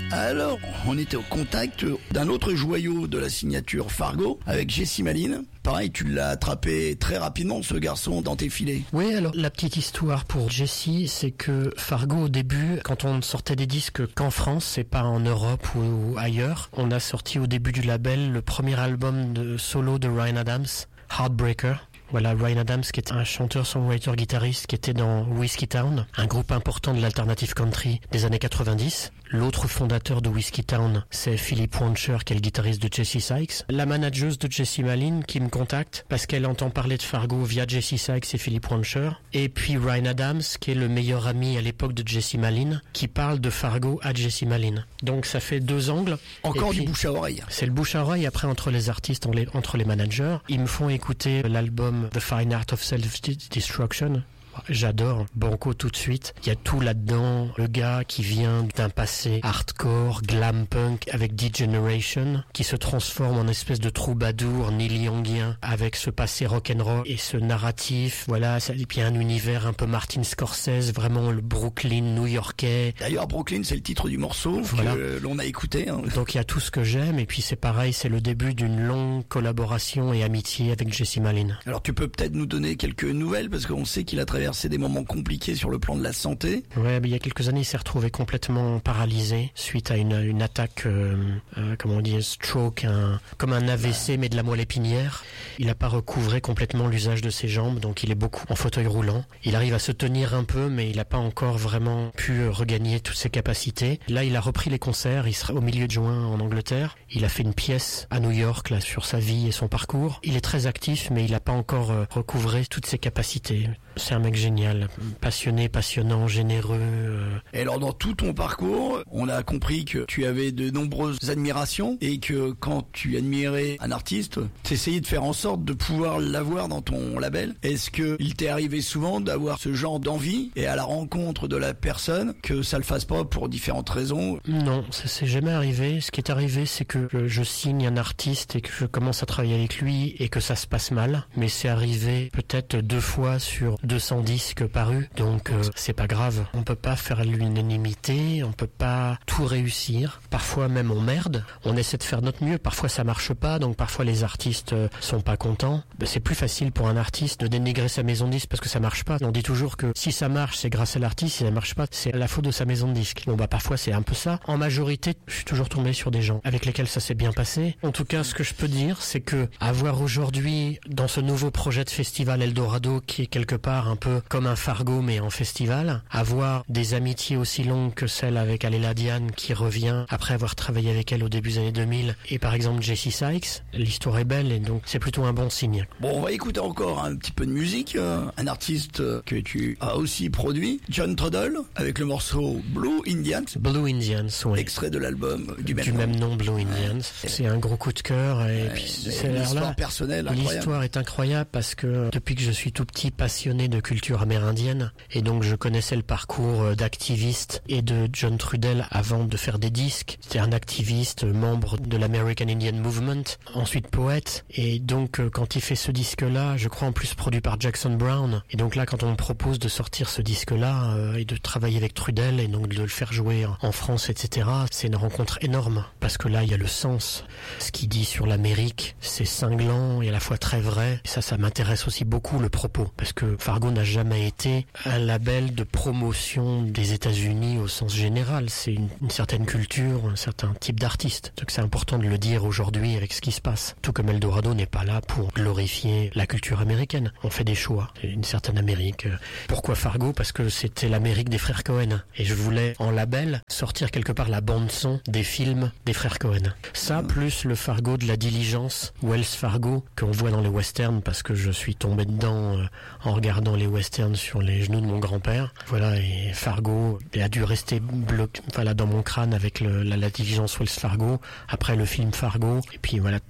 Alors, on était au contact d'un autre joyau de la signature Fargo, avec Jessie Malin. Pareil, tu l'as attrapé très rapidement, ce garçon, dans tes filets. Oui, alors la petite histoire pour Jessie, c'est que Fargo, au début, quand on sortait des disques qu'en France, c'est pas en Europe ou ailleurs, on a sorti au début du label le premier album de solo de Ryan Adams, Heartbreaker. Voilà, Ryan Adams, qui est un chanteur, songwriter, guitariste, qui était dans Whiskey Town, un groupe important de l'alternative country des années 90. L'autre fondateur de Whiskey Town, c'est Philip Wancher, qui est le guitariste de Jesse Sykes. La manageuse de Jessie Malin qui me contacte parce qu'elle entend parler de Fargo via Jesse Sykes et Philip Wancher. Et puis Ryan Adams, qui est le meilleur ami à l'époque de Jessie Malin, qui parle de Fargo à Jessie Malin. Donc ça fait deux angles. Encore du bouche à oreille. C'est le bouche à oreille. Après, entre les artistes, entre les managers, ils me font écouter l'album The Fine Art of Self-Destruction. J'adore Banco tout de suite. Il y a tout là-dedans. Le gars qui vient d'un passé hardcore, glam punk avec D-Generation, qui se transforme en espèce de troubadour Neil Youngien avec ce passé rock'n'roll et ce narratif. Voilà, et puis un univers un peu Martin Scorsese, vraiment le Brooklyn new-yorkais. D'ailleurs, Brooklyn, c'est le titre du morceau que l'on a écouté. Hein. Donc il y a tout ce que j'aime. Et puis c'est pareil, c'est le début d'une longue collaboration et amitié avec Jessie Malin. Alors tu peux peut-être nous donner quelques nouvelles parce qu'on sait qu'il a traversé des moments compliqués sur le plan de la santé. Ouais, mais il y a quelques années, il s'est retrouvé complètement paralysé suite à une attaque, comment on dit, stroke, comme un AVC mais de la moelle épinière. Il n'a pas recouvré complètement l'usage de ses jambes, donc il est beaucoup en fauteuil roulant. Il arrive à se tenir un peu, mais il n'a pas encore vraiment pu regagner toutes ses capacités. Là, il a repris les concerts. Il sera au milieu de juin en Angleterre. Il a fait une pièce à New York là sur sa vie et son parcours. Il est très actif, mais il n'a pas encore recouvré toutes ses capacités. C'est un mec génial, passionné, passionnant, généreux. Et alors dans tout ton parcours, on a compris que tu avais de nombreuses admirations et que quand tu admirais un artiste, tu essayais de faire en sorte de pouvoir l'avoir dans ton label. Est-ce que il t'est arrivé souvent d'avoir ce genre d'envie et à la rencontre de la personne que ça le fasse pas pour différentes raisons? Non, ça s'est jamais arrivé. Ce qui est arrivé, c'est que je signe un artiste et que je commence à travailler avec lui et que ça se passe mal. Mais c'est arrivé peut-être 2 fois sur 200 disques parus, donc c'est pas grave. On peut pas faire l'unanimité, on peut pas tout réussir. Parfois même on merde, on essaie de faire notre mieux, parfois ça marche pas, donc parfois les artistes sont pas contents. C'est plus facile pour un artiste de dénigrer sa maison de disques parce que ça marche pas. On dit toujours que si ça marche, c'est grâce à l'artiste, si ça marche pas, c'est la faute de sa maison de disques. Bon parfois c'est un peu ça. En majorité, je suis toujours tombé sur des gens avec lesquels ça s'est bien passé. En tout cas, ce que je peux dire, c'est que avoir aujourd'hui, dans ce nouveau projet de festival Eldorado, qui est quelque part un peu comme un Fargo mais en festival, avoir des amitiés aussi longues que celle avec Aléla Diane qui revient après avoir travaillé avec elle au début des années 2000, et par exemple Jesse Sykes, l'histoire est belle et donc c'est plutôt un bon signe. Bon, on va écouter encore un petit peu de musique, un artiste que tu as aussi produit, John Trudell, avec le morceau Blue Indians. Blue Indians, oui. Extrait de l'album du même nom, Blue Indians. C'est un gros coup de cœur et puis c'est l'histoire personnelle incroyable. L'histoire est incroyable parce que depuis que je suis tout petit passionné de culture amérindienne et donc je connaissais le parcours d'activiste et de John Trudell avant de faire des disques. C'était un activiste, membre de l'American Indian Movement, ensuite poète, et donc quand il fait ce disque-là, je crois en plus produit par Jackson Browne, et donc là quand on me propose de sortir ce disque-là et de travailler avec Trudell et donc de le faire jouer en France, etc., c'est une rencontre énorme parce que là il y a le sens. Ce qu'il dit sur l'Amérique, c'est cinglant et à la fois très vrai. Et ça m'intéresse aussi beaucoup le propos parce que Fargo n'a jamais été un label de promotion des États-Unis au sens général. C'est une certaine culture, un certain type d'artiste. Donc c'est important de le dire aujourd'hui avec ce qui se passe. Tout comme Eldorado n'est pas là pour glorifier la culture américaine. On fait des choix. C'est une certaine Amérique. Pourquoi Fargo? Parce que c'était l'Amérique des frères Cohen. Et je voulais, en label, sortir quelque part la bande-son des films des frères Cohen. Ça, plus le Fargo de la diligence, Wells Fargo, qu'on voit dans les westerns parce que je suis tombé dedans en regardant les westerns sur les genoux de mon grand-père. Voilà, et Fargo a dû rester bloqué, voilà, dans mon crâne avec la diligence Wells Fargo, après le film Fargo, et puis voilà,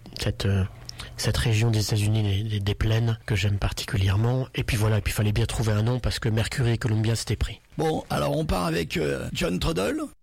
cette région des États-Unis des plaines que j'aime particulièrement. Et puis voilà, et puis il fallait bien trouver un nom parce que Mercury et Columbia c'était pris. Bon, alors on part avec John Trudell,